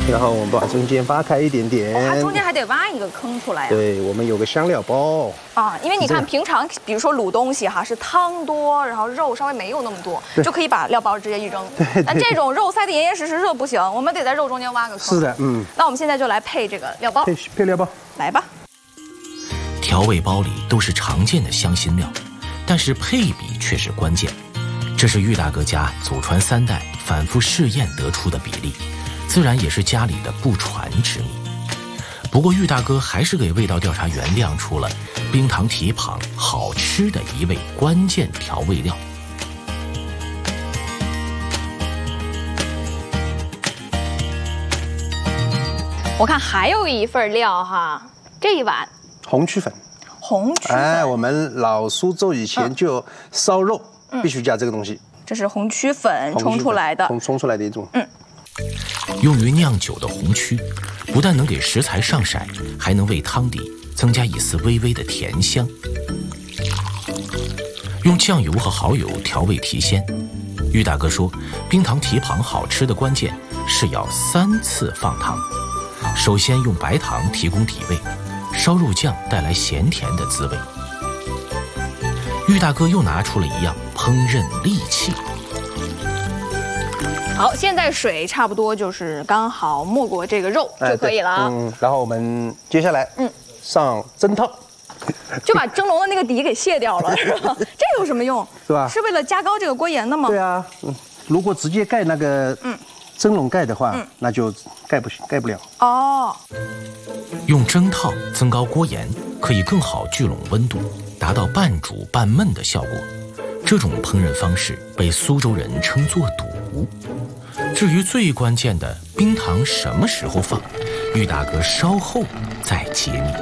然后我们把中间挖开一点点。 它中间还得挖一个坑出来啊。 对，我们有个香料包啊，因为你看平常，比如说卤东西哈，是汤多，然后肉稍微没有那么多，就可以把料包直接一扔。 对。 但这种肉塞得严严实实的不行，我们得在肉中间挖个坑。 是的，嗯。 那我们现在就来配这个料包。 配料包， 来吧。 调味包里都是常见的香辛料，但是配比却是关键。这是玉大哥家祖传3代反复试验得出的比例，自然也是家里的不传之秘。不过玉大哥还是给味道调查员亮出了冰糖蹄膀好吃的一味关键调味料。 我看还有一份料哈，这一碗红曲粉。 红曲粉， 哎，我们老苏州以前就烧肉必须加这个东西。 这是红曲粉冲出来的， 冲出来的一种。 用于酿酒的红曲，不但能给食材上色，还能为汤底增加一丝微微的甜香。用酱油和蚝油调味提鲜。玉大哥说，冰糖蹄膀好吃的关键是要3次放糖。首先用白糖提供底味，烧肉酱带来咸甜的滋味。玉大哥又拿出了一样烹饪利器。 好，现在水差不多就是刚好没过这个肉就可以了。 然后我们接下来上蒸套， 就把蒸笼的那个底给卸掉了，是吧？这有什么用？ 是吧？ 是为了加高这个锅沿的吗？ 对啊，如果直接盖那个蒸笼盖的话，那就盖不了。 哦， 用蒸套增高锅沿，可以更好聚拢温度，达到半煮半焖的效果。这种烹饪方式被苏州人称作肚。至于最关键的冰糖什么时候放，玉大哥稍后再揭秘。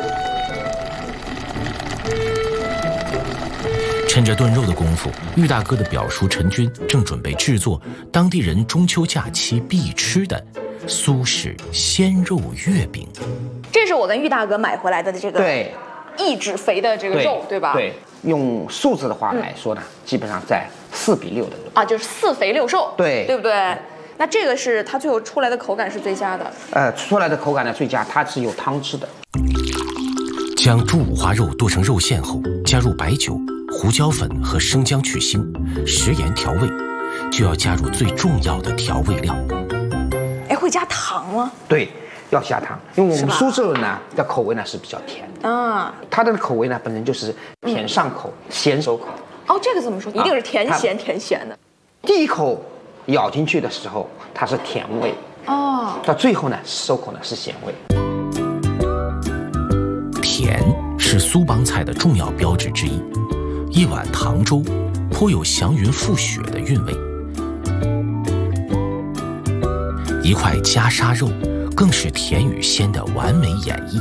趁着炖肉的功夫，玉大哥的表叔陈军正准备制作当地人中秋假期必吃的苏式鲜肉月饼。 这是我跟玉大哥买回来的这个抑制肥的这个肉，对吧？ 对，用数字的话来说呢，基本上在4比6的肉啊，就是4肥6瘦， 对不对？那这个是它最后出来的口感是最佳的。 出来的口感呢最佳，它是有汤汁的。 将猪五花肉剁成肉馅后，加入白酒、胡椒粉和生姜去腥，食盐调味，就要加入最重要的调味料。 哎，会加糖吗？ 对，要加糖，因为我们苏州人呢的口味呢是比较甜的啊，它的口味呢本身就是甜上口、咸收口。 哦，这个怎么说？一定是甜咸甜咸的。 第一口咬进去的时候，它是甜味哦，到最后呢，收口呢是咸味。 甜是苏帮菜的重要标志之一，一碗糖粥颇有祥云覆雪的韵味。一块夹沙肉更是甜与鲜的完美演绎。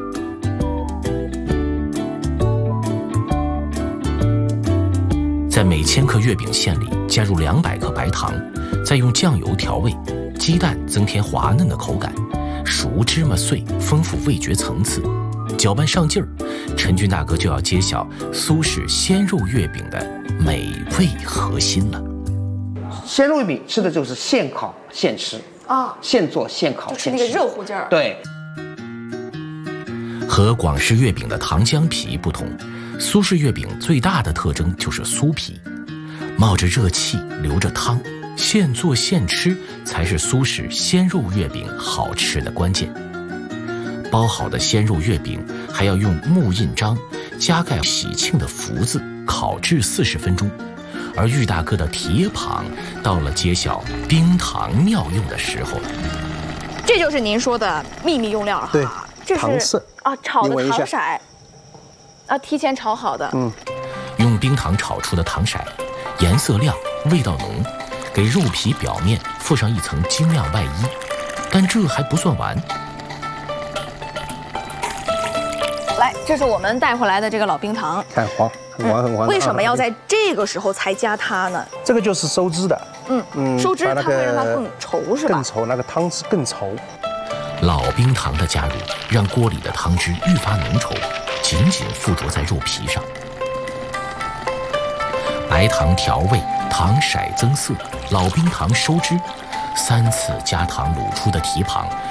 在每1000克月饼馅里加入200克白糖，再用酱油调味，鸡蛋增添滑嫩的口感，熟芝麻碎丰富味觉层次。搅拌上劲儿，陈军大哥就要揭晓苏式鲜肉月饼的美味核心了。 鲜肉月饼吃的就是现烤现吃啊，现做现烤现吃， 就是那个热乎劲儿。 对。 和广式月饼的糖浆皮不同，苏式月饼最大的特征就是酥皮，冒着热气，流着汤，现做现吃才是苏式鲜肉月饼好吃的关键。包好的鲜肉月饼还要用木印章加盖喜庆的福字烤制40分钟，而玉大哥的蹄膀到了揭晓冰糖妙用的时候。 这就是您说的秘密用料哈。 对， 这是糖色啊，炒的糖色啊，提前炒好的。 用冰糖炒出的糖色，颜色亮，味道浓，给肉皮表面附上一层晶亮外衣。但这还不算完。 来，这是我们带回来的这个老冰糖， 看黄，很黄很黄。 为什么要在这个时候才加它呢？ 这个就是收汁的， 收汁它会让它更稠，是吧？ 更稠，那个汤汁更稠。 老冰糖的加入，让锅里的汤汁愈发浓稠，紧紧附着在肉皮上。白糖调味，糖色增色，老冰糖收汁，3次加糖卤出的蹄膀